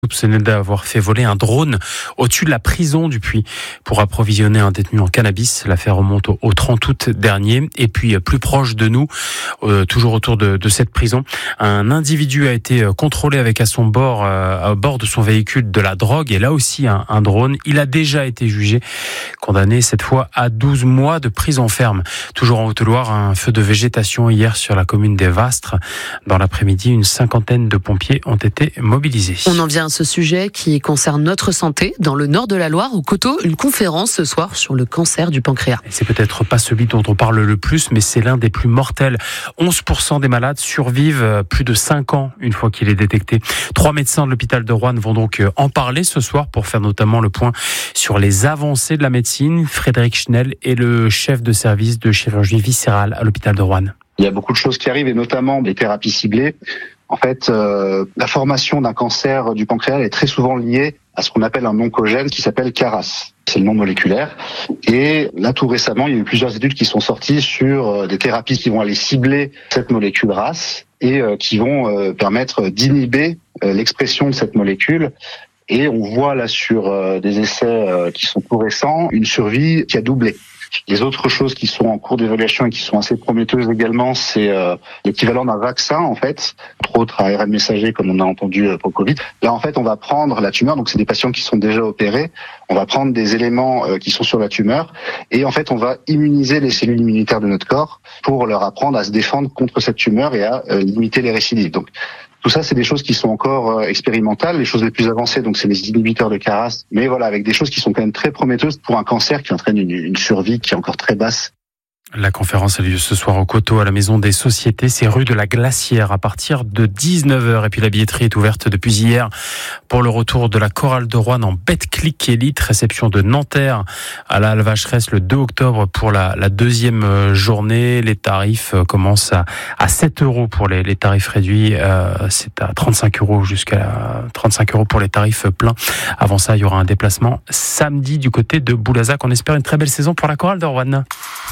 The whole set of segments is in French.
Soupçonné d'avoir fait voler un drone au-dessus de la prison du Puy pour approvisionner un détenu en cannabis. L'affaire remonte au 30 août dernier. Et puis plus proche de nous, toujours autour de cette prison, un individu a été contrôlé avec à bord de son véhicule de la drogue et là aussi un drone. Il a déjà été jugé, condamné cette fois à 12 mois de prison ferme. Toujours en Haute-Loire, un feu de végétation hier sur la commune des Vastres. Dans l'après-midi, une cinquantaine de pompiers ont été mobilisés. On en vient à ce sujet qui concerne notre santé. Dans le nord de la Loire, au Coteau, une conférence ce soir sur le cancer du pancréas. Et c'est peut-être pas celui dont on parle le plus, mais c'est l'un des plus mortels. 11% des malades survivent plus de 5 ans une fois qu'il est détecté. 3 médecins de l'hôpital de Roanne vont donc en parler ce soir pour faire notamment le point sur les avancées de la médecine. Frédéric Schnell est le chef de service de chirurgie viscérale à l'hôpital de Roanne. Il y a beaucoup de choses qui arrivent et notamment des thérapies ciblées. En fait, la formation d'un cancer du pancréas est très souvent liée à ce qu'on appelle un oncogène qui s'appelle CARAS. C'est le nom moléculaire. Et là, tout récemment, il y a eu plusieurs études qui sont sorties sur des thérapies qui vont aller cibler cette molécule RAS et qui vont permettre d'inhiber l'expression de cette molécule. Et on voit là sur des essais qui sont tout récents une survie qui a doublé. Les autres choses qui sont en cours d'évaluation et qui sont assez prometteuses également, c'est l'équivalent d'un vaccin en fait, entre autres ARN messager comme on a entendu pour le Covid. Là en fait, on va prendre la tumeur, donc c'est des patients qui sont déjà opérés. On va prendre des éléments qui sont sur la tumeur et en fait, on va immuniser les cellules immunitaires de notre corps pour leur apprendre à se défendre contre cette tumeur et à limiter les récidives. Donc tout ça, c'est des choses qui sont encore expérimentales. Les choses les plus avancées, donc c'est les inhibiteurs de CARAS. Mais voilà, avec des choses qui sont quand même très prometteuses pour un cancer qui entraîne une survie qui est encore très basse. La conférence a lieu ce soir au Coteau, à la Maison des Sociétés. C'est rue de la Glacière à partir de 19h. Et puis la billetterie est ouverte depuis hier pour le retour de la chorale de Roanne en Betclic Elite. Réception de Nanterre à la Halle Vacheresse le 2 octobre pour la deuxième journée. Les tarifs commencent à 7 € pour les tarifs réduits. C'est à 35 € jusqu'à 35 € pour les tarifs pleins. Avant ça, il y aura un déplacement samedi du côté de Boulazac. On espère une très belle saison pour la chorale de Roanne.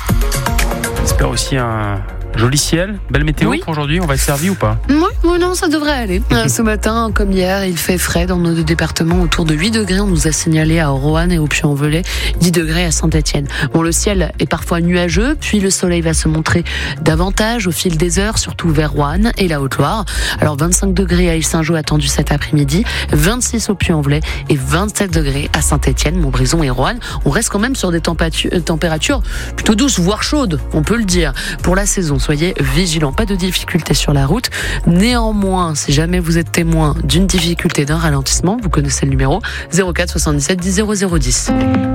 On espère aussi un joli ciel, belle météo pour aujourd'hui. On va être servi ou pas ? Oui, non, ça devrait aller. Ce matin, comme hier, il fait frais dans nos deux départements, autour de 8 degrés. On nous a signalé à Roanne et au Puy-en-Velay, 10 degrés à Saint-Étienne. Bon, le ciel est parfois nuageux, puis le soleil va se montrer davantage au fil des heures, surtout vers Roanne et la Haute-Loire. Alors 25 degrés à Île-Saint-Jean attendu cet après-midi, 26 au Puy-en-Velay et 27 degrés à Saint-Étienne, Montbrison et Roanne. On reste quand même sur des températures plutôt douces, voire chaudes, on peut le dire, pour la saison. Soyez vigilants, pas de difficultés sur la route. Néanmoins, si jamais vous êtes témoin d'une difficulté, d'un ralentissement, vous connaissez le numéro 04 77 10 0010.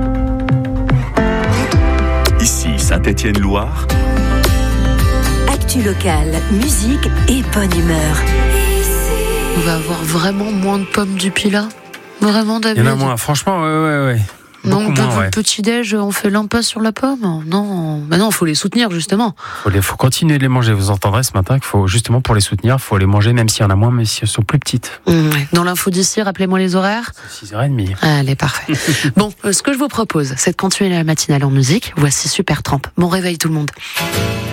Ici Saint-Étienne-Loire. Actu locale, musique et bonne humeur. On va avoir vraiment moins de pommes du Pilat. Vraiment, David. Il y en a moins, franchement, ouais. Donc, petit-déj, on fait l'impasse sur la pomme ? Non, faut les soutenir, justement. Faut continuer de les manger. Vous entendrez ce matin qu'il faut, justement, pour les soutenir, faut les manger, même s'il y en a moins, mais si elles sont plus petites. Dans l'info d'ici, rappelez-moi les horaires. 6h30. Allez, parfait. Bon, ce que je vous propose, c'est de continuer la matinale en musique. Voici Supertramp. Bon réveil, tout le monde.